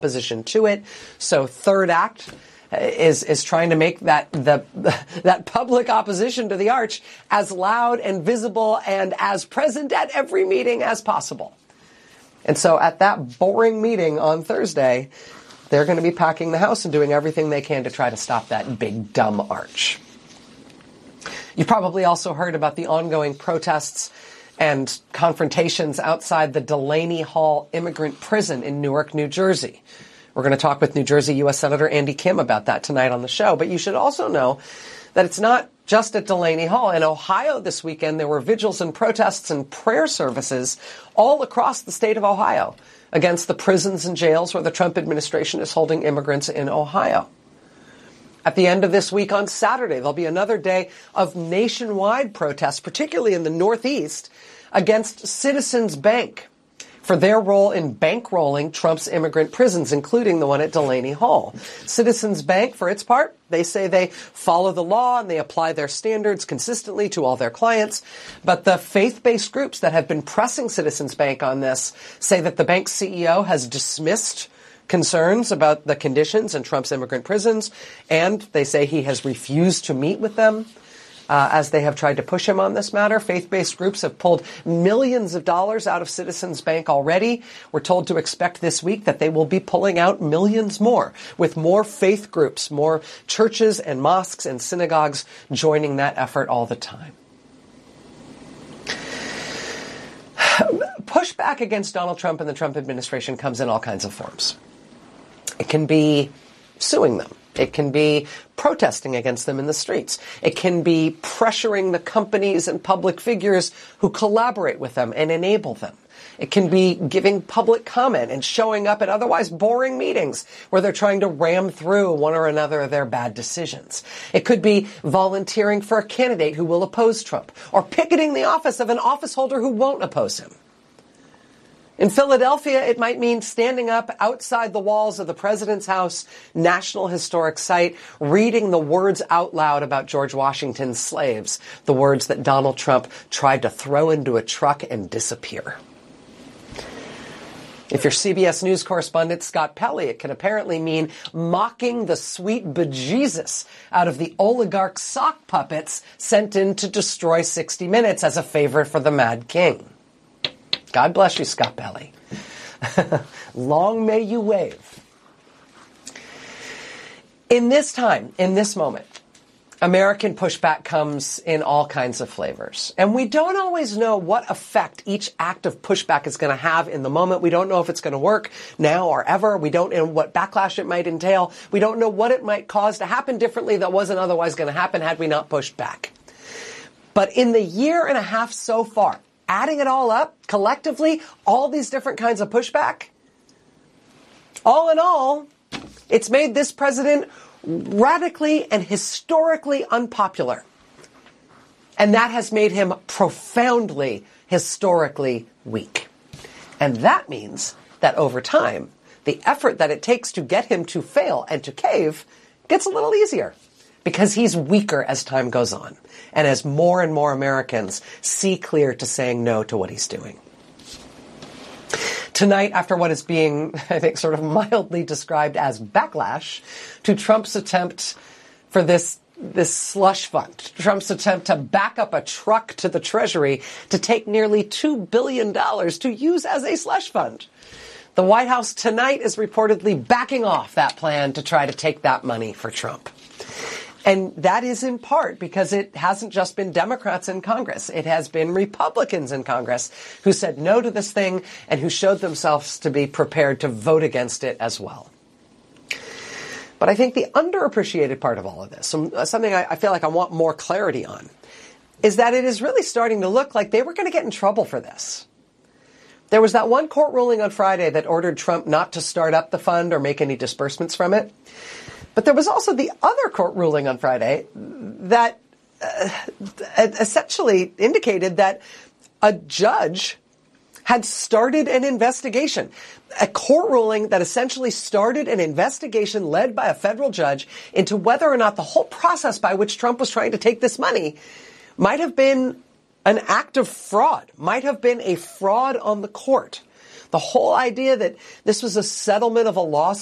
opposition to it. So third act is trying to make that public opposition to the arch as loud and visible and as present at every meeting as possible. And so at that boring meeting on Thursday, they're going to be packing the House and doing everything they can to try to stop that big, dumb arch. You've probably also heard about the ongoing protests and confrontations outside the Delaney Hall Immigrant Prison in Newark, New Jersey. We're going to talk with New Jersey U.S. Senator Andy Kim about that tonight on the show. But you should also know that it's not just at Delaney Hall. In Ohio this weekend, there were vigils and protests and prayer services all across the state of Ohio against the prisons and jails where the Trump administration is holding immigrants in Ohio. At the end of this week on Saturday, there'll be another day of nationwide protests, particularly in the Northeast, against Citizens Bank for their role in bankrolling Trump's immigrant prisons, including the one at Delaney Hall. Citizens Bank, for its part, they say they follow the law and they apply their standards consistently to all their clients. But the faith-based groups that have been pressing Citizens Bank on this say that the bank's CEO has dismissed concerns about the conditions in Trump's immigrant prisons, and they say he has refused to meet with them. As they have tried to push him on this matter, faith-based groups have pulled millions of dollars out of Citizens Bank already. We're told to expect this week that they will be pulling out millions more, with more faith groups, more churches and mosques and synagogues joining that effort all the time. Pushback against Donald Trump and the Trump administration comes in all kinds of forms. It can be suing them. It can be protesting against them in the streets. It can be pressuring the companies and public figures who collaborate with them and enable them. It can be giving public comment and showing up at otherwise boring meetings where they're trying to ram through one or another of their bad decisions. It could be volunteering for a candidate who will oppose Trump, or picketing the office of an office holder who won't oppose him. In Philadelphia, it might mean standing up outside the walls of the President's House, National Historic Site, reading the words out loud about George Washington's slaves, the words that Donald Trump tried to throw into a truck and disappear. If you're CBS News correspondent Scott Pelley, it can apparently mean mocking the sweet bejesus out of the oligarch sock puppets sent in to destroy 60 Minutes as a favor for the Mad King. God bless you, Scott Pelley. Long may you wave. In this time, in this moment, American pushback comes in all kinds of flavors. And we don't always know what effect each act of pushback is going to have in the moment. We don't know if it's going to work now or ever. We don't know what backlash it might entail. We don't know what it might cause to happen differently that wasn't otherwise going to happen had we not pushed back. But in the year and a half so far, adding it all up, collectively, all these different kinds of pushback, all in all, it's made this president radically and historically unpopular. And that has made him profoundly, historically weak. And that means that over time, the effort that it takes to get him to fail and to cave gets a little easier, because he's weaker as time goes on, and as more and more Americans see clear to saying no to what he's doing. Tonight, after what is being, I think, sort of mildly described as backlash to Trump's attempt for this slush fund, Trump's attempt to back up a truck to the Treasury to take nearly $2 billion to use as a slush fund, the White House tonight is reportedly backing off that plan to try to take that money for Trump. And that is in part because it hasn't just been Democrats in Congress. It has been Republicans in Congress who said no to this thing and who showed themselves to be prepared to vote against it as well. But I think the underappreciated part of all of this, something I feel like I want more clarity on, is that it is really starting to look like they were going to get in trouble for this. There was that one court ruling on Friday that ordered Trump not to start up the fund or make any disbursements from it. But there was also the other court ruling on Friday that essentially indicated that a judge had started an investigation. A court ruling that essentially started an investigation led by a federal judge into whether or not the whole process by which Trump was trying to take this money might have been an act of fraud, might have been a fraud on the court. The whole idea that this was a settlement of a lawsuit